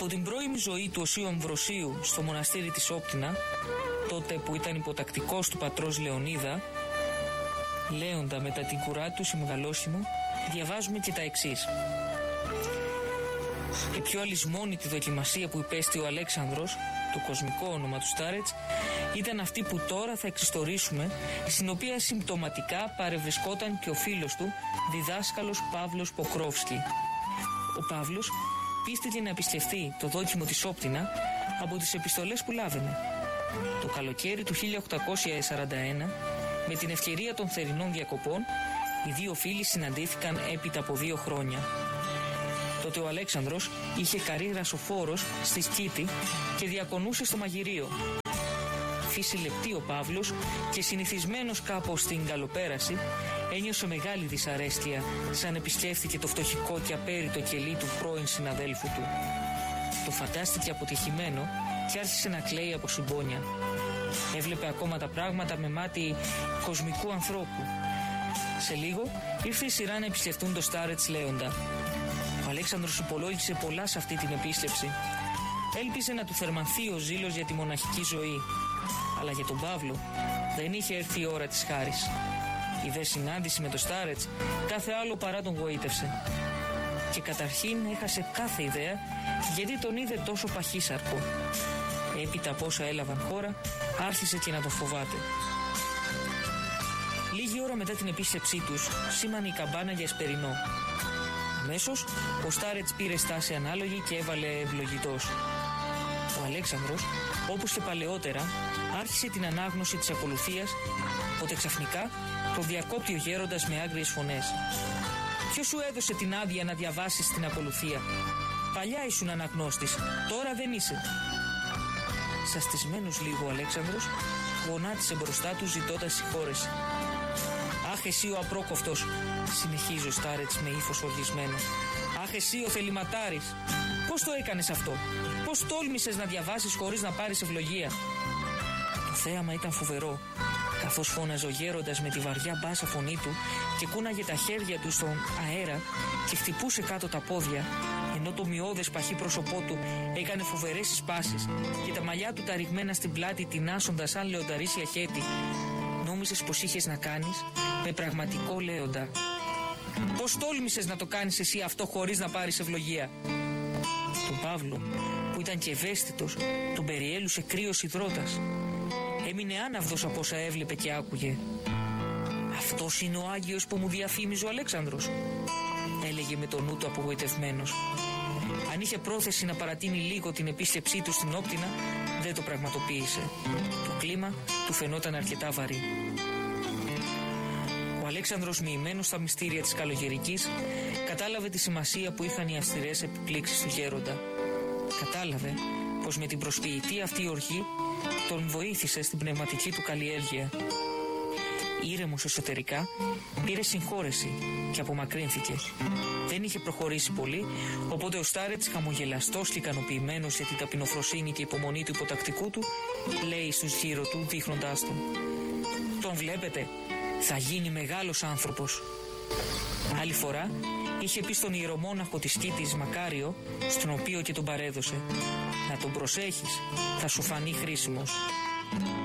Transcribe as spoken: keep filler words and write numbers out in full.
Από την πρώιμη ζωή του Οσίου Αμβροσίου στο μοναστήρι της Όπτινα, τότε που ήταν υποτακτικός του πατρός Λεωνίδα, Λέοντα μετά την κουράτουση μεγαλόσχημο, διαβάζουμε και τα εξής. Η πιο αλυσμόνητη δοκιμασία που υπέστη ο Αλέξανδρος, το κοσμικό όνομα του Στάρετς, ήταν αυτή που τώρα θα εξιστορήσουμε, στην οποία συμπτωματικά παρευρισκόταν και ο φίλος του, διδάσκαλος Παύλος Ποκρόφσκι. Ο Παύλος πίστηκε να επισκεφθεί το δόκιμο της Όπτινα από τις επιστολές που λάβαινε. Το καλοκαίρι του χίλια οκτακόσια σαράντα ένα, με την ευκαιρία των θερινών διακοπών, οι δύο φίλοι συναντήθηκαν έπειτα από δύο χρόνια. Τότε ο Αλέξανδρος είχε καρεί ρασοφόρος στη Σκήτη και διακονούσε στο μαγειρίο. Φύση λεπτή ο Παύλος και συνηθισμένος κάπως στην καλοπέραση, ένιωσε μεγάλη δυσαρέσκεια σαν επισκέφθηκε το φτωχικό και απέριτο κελί του πρώην συναδέλφου του. Το φαντάστηκε αποτυχημένο και άρχισε να κλαίει από συμπόνια. Έβλεπε ακόμα τα πράγματα με μάτι κοσμικού ανθρώπου. Σε λίγο ήρθε η σειρά να επισκεφτούν το Στάρετς Λέοντα. Ο Αλέξανδρος υπολόγισε πολλά σε αυτή την επίσκεψη. Έλπιζε να του θερμανθεί ο ζήλος για τη μοναχική ζωή. Αλλά για τον Παύλο δεν είχε έρθει η ώρα της χάρης. Η δε συνάντηση με το Στάρετς κάθε άλλο παρά τον γοήτευσε. Και καταρχήν έχασε κάθε ιδέα γιατί τον είδε τόσο παχύσαρκο. Έπειτα από όσα έλαβαν χώρα, άρχισε και να τον φοβάται. Λίγη ώρα μετά την επίσκεψή τους, σήμανε η καμπάνα για εσπερινό. Αμέσως, ο Στάρετς πήρε στάση ανάλογη και έβαλε ευλογητός. Ο Αλέξανδρος, όπως και παλαιότερα, άρχισε την ανάγνωση της ακολουθίας, οπότε ξαφνικά το διακόπτει ο γέροντας με άγριες φωνές. Ποιος σου έδωσε την άδεια να διαβάσεις την ακολουθία? Παλιά ήσουν αναγνώστης, τώρα δεν είσαι. Σαστισμένος λίγο ο Αλέξανδρος γονάτισε μπροστά του ζητώντας συγχώρεση. «Αχ εσύ ο απρόκοφτος», συνεχίζει ο Στάρετς με ύφος οργισμένο. «Αχ εσύ ο θεληματάρης, πώς το έκανες αυτό? Πώς τόλμησες να διαβάσεις χωρίς να πάρεις ευλογία?» Το θέαμα ήταν φοβερό, καθώς φώναζε ο γέροντας με τη βαριά μπάσα φωνή του και κούναγε τα χέρια του στον αέρα και χτυπούσε κάτω τα πόδια, ενώ το μειώδες παχύ πρόσωπό του έκανε φοβερές συσπάσεις και τα μαλλιά του τα ρηγμένα στην πλάτη τεινάσσοντας σαν λεονταρίσια χέτη. Νόμιζες πως είχες να κάνεις με πραγματικό Λέοντα. Πώς τόλμησες να το κάνεις εσύ αυτό χωρίς να πάρεις ευλογία? Τον Παύλο, που ήταν και ευαίσθητος, τον περιέλουσε κρύος υδρότας. Έμεινε άναυδος από όσα έβλεπε και άκουγε. «Αυτός είναι ο Άγιος που μου διαφήμιζε ο Αλέξανδρος», έλεγε με το νου του απογοητευμένος. Αν είχε πρόθεση να παρατείνει λίγο την επίσκεψή του στην Όπτινα, δεν το πραγματοποίησε. Το κλίμα του φαινόταν αρκετά βαρύ. Ο Αλέξανδρος, μοιημένος στα μυστήρια της καλογερικής, κατάλαβε τη σημασία που είχαν οι αυστηρές επιπλήξεις του γέροντα. Κατάλαβε πως με την προσποιητή αυτή οργή τον βοήθησε στην πνευματική του καλλιέργεια. Ήρεμος εσωτερικά, πήρε συγχώρεση και απομακρύνθηκε. Δεν είχε προχωρήσει πολύ, οπότε ο Στάρετς, χαμογελαστός και ικανοποιημένος για την ταπεινοφροσύνη και υπομονή του υποτακτικού του, λέει στους γύρω του δείχνοντάς τον: «Τον βλέπετε, θα γίνει μεγάλος άνθρωπος». Άλλη φορά είχε πει στον ιερομόναχο της Σκήτης Μακάριο, στον οποίο και τον παρέδωσε: «Να τον προσέχεις, θα σου φανεί χρήσιμος».